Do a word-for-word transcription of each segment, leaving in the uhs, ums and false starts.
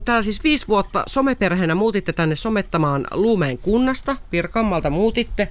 Täällä siis viisi vuotta someperheenä muutitte tänne somettamaan Luumäen kunnasta, Pirkanmaalta muutitte.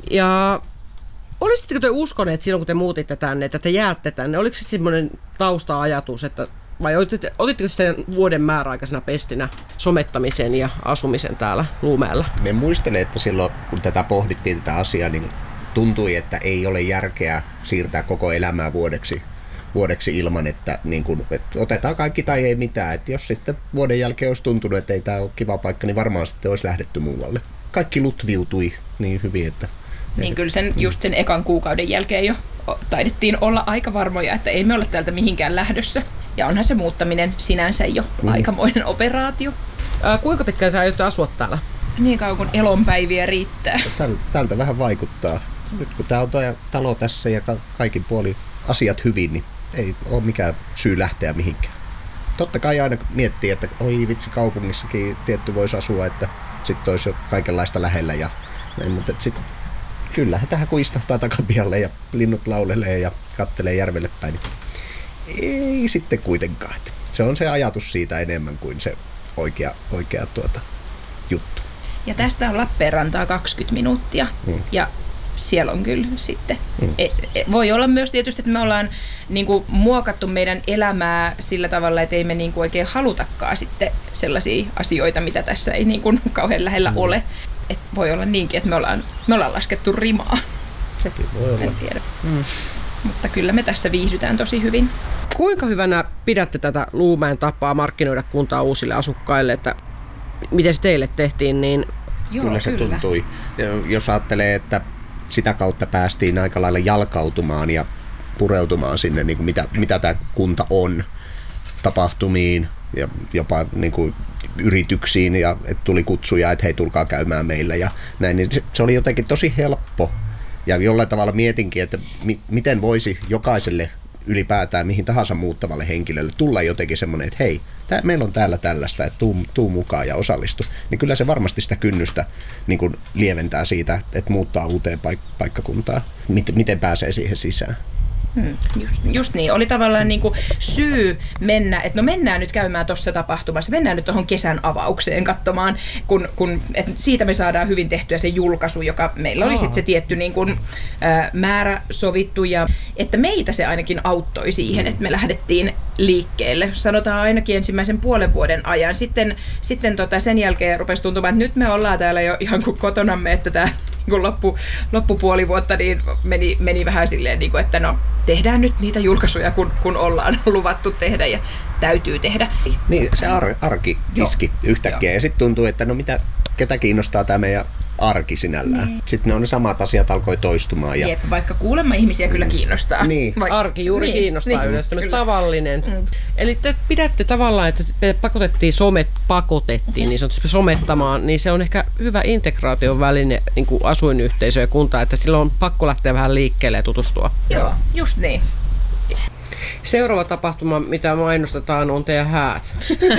Ja olisitteko te uskoneet silloin, kun te muutitte tänne, että te jäätte tänne? Oliko se semmoinen tausta-ajatus, että, vai olitteko, olitteko sitten vuoden määräaikaisena pestinä somettamisen ja asumisen täällä Luumäellä? Me muistelen, että silloin kun tätä pohdittiin tätä asiaa, niin tuntui, että ei ole järkeä siirtää koko elämää vuodeksi. vuodeksi ilman, että, niin kun, että otetaan kaikki tai ei mitään. Että jos sitten vuoden jälkeen olisi tuntunut, että ei tämä ole kiva paikka, niin varmaan sitten olisi lähdetty muualle. Kaikki lutviutui niin hyvin, että... Niin kyllä sen, just sen ekan kuukauden jälkeen jo taidettiin olla aika varmoja, että ei me olla täältä mihinkään lähdössä. Ja onhan se muuttaminen sinänsä jo mm. aikamoinen operaatio. Ää, kuinka pitkään te aiotte asua täällä? Niin kauan kuin elonpäiviä riittää. Täl, tältä vähän vaikuttaa. Nyt kun tämä on talo tässä ja kaikin puolin asiat hyvin, niin ei ole mikään syy lähteä mihinkään. Totta kai aina miettii, että oi vitsi, kaupungissakin tietty voisi asua, että sitten olisi jo kaikenlaista lähellä. Ja näin, mutta sitten kyllähän tähän kun istahtaa takapihalle ja linnut laulelee ja kattelee järvelle päin, niin ei sitten kuitenkaan. Se on se ajatus siitä enemmän kuin se oikea, oikea tuota, juttu. Ja tästä on Lappeenrantaa kaksikymmentä minuuttia. Hmm. Ja siellä on kyllä sitten. Mm. E, e, voi olla myös tietysti, että me ollaan niin kuin, muokattu meidän elämää sillä tavalla, että ei me niin kuin, oikein halutakaan sitten sellaisia asioita, mitä tässä ei niin kuin, kauhean lähellä mm. ole. Et voi olla niinkin, että me ollaan, me ollaan laskettu rimaa. Sekin voi olla. En tiedä. Mm. Mutta kyllä me tässä viihdytään tosi hyvin. Kuinka hyvänä pidätte tätä Luumäen tapaa markkinoida kuntaa uusille asukkaille, että miten se teille tehtiin? Niin... Joo, kyllä se kyllä. tuntui. Jos ajattelee, että sitä kautta päästiin aika lailla jalkautumaan ja pureutumaan sinne, niin kuin mitä, mitä tämä kunta on, tapahtumiin ja jopa niin kuin yrityksiin, ja että tuli kutsuja, että hei, tulkaa käymään meillä ja näin, niin se, se oli jotenkin tosi helppo. Ja jollain tavalla mietinkin, että mi, miten voisi jokaiselle ylipäätään mihin tahansa muuttavalle henkilölle tulla jotenkin semmoinen, että hei, tää, meillä on täällä tällaista, että tuu, tuu mukaan ja osallistu. Niin kyllä se varmasti sitä kynnystä niin kuin lieventää siitä, että muuttaa uuteen paik- paikkakuntaan. Miten, miten pääsee siihen sisään. Hmm, just, just niin. Oli tavallaan niin kuin syy mennä, että no mennään nyt käymään tuossa tapahtumassa, mennään nyt tuohon kesän avaukseen katsomaan, kun, kun että siitä me saadaan hyvin tehtyä se julkaisu, joka meillä oli sitten se tietty niin kuin, ä, määrä sovittu, ja että meitä se ainakin auttoi siihen, että me lähdettiin liikkeelle. Sanotaan ainakin ensimmäisen puolen vuoden ajan. Sitten, sitten tota sen jälkeen rupesi tuntumaan, että nyt me ollaan täällä jo ihan kuin kotonamme, että tämä kun loppu, loppupuoli vuotta niin meni, meni vähän silleen, niin kuin, että no tehdään nyt niitä julkaisuja, kun, kun ollaan luvattu tehdä ja täytyy tehdä. Niin, se ar- arki iski yhtäkkiä. Joo. Ja sitten tuntuu, että no mitä, ketä kiinnostaa tämä meidän arki sinällään. Niin. Sitten ne on ne samat asiat alkoi toistumaan. Ja... Jep, vaikka kuulemma ihmisiä kyllä kiinnostaa. Niin. Vaik- arki juuri niin, kiinnostaa niin, yleensä, kyllä. Tavallinen. Mm. Eli te pidätte tavallaan, että pakotettiin somet, pakotettiin niin sanotusti somettamaan, niin se on ehkä hyvä integraation väline niin kuin asuinyhteisö ja kunta, että silloin on pakko lähteä vähän liikkeelle ja tutustua. Joo, just niin. Seuraava tapahtuma, mitä mainostetaan, on teidän häät.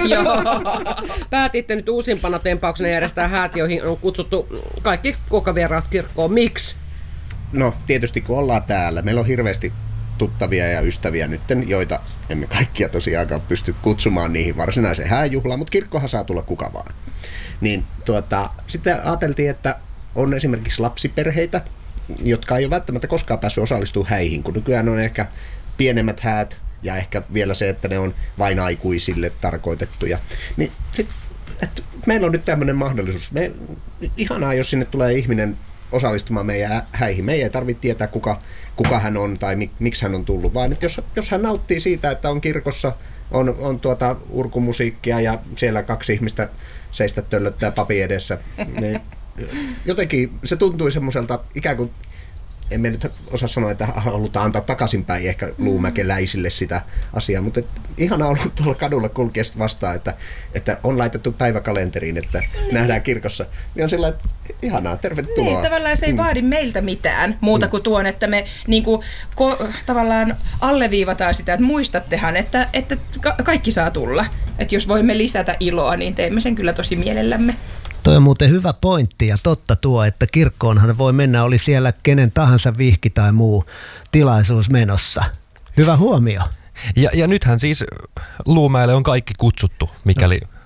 Päätitte nyt uusimpana tempauksena järjestää häät, joihin on kutsuttu kaikki kokavieraat kirkkoon. Miksi? No tietysti kun ollaan täällä, meillä on hirveästi tuttavia ja ystäviä nyt, joita emme kaikkia tosiaankaan pysty kutsumaan niihin varsinaiseen hääjuhlaan, mutta kirkkohan saa tulla kuka vaan. Niin tuota, sitten ajateltiin, että on esimerkiksi lapsiperheitä, jotka ei ole välttämättä koskaan päässyt osallistumaan häihin, kun nykyään on ehkä pienemmät häät ja ehkä vielä se, että ne on vain aikuisille tarkoitettuja. Niin sit, et meillä on nyt tämmöinen mahdollisuus. Me, ihanaa, jos sinne tulee ihminen osallistumaan meidän häihin. Me ei tarvitse tietää, kuka, kuka hän on tai mik, miksi hän on tullut, vaan että jos, jos hän nauttii siitä, että on kirkossa, on, on tuota urkumusiikkia ja siellä kaksi ihmistä seistä töllöttää papin edessä, niin jotenkin se tuntui semmoiselta ikään kuin, emme nyt osaa sanoa, että halutaan antaa takaisinpäin ehkä luumäkeläisille sitä asiaa, mutta ihanaa on ollut tuolla kadulla kulkea vastaan, että, että on laitettu päiväkalenteriin, että nähdään kirkossa. Niin on sillä, että ihanaa, tervetuloa. Niin, tavallaan se ei mm. vaadi meiltä mitään muuta kuin tuon, että me niin kuin, ko, tavallaan alleviivataan sitä, että muistattehan, että, että ka- kaikki saa tulla. Että jos voimme lisätä iloa, niin teemme sen kyllä tosi mielellämme. Toi on muuten hyvä pointti ja totta tuo, että kirkkoonhan voi mennä, oli siellä kenen tahansa vihki tai muu tilaisuus menossa. Hyvä huomio. Ja, ja nythän siis Luumäelle on kaikki kutsuttu, mikäli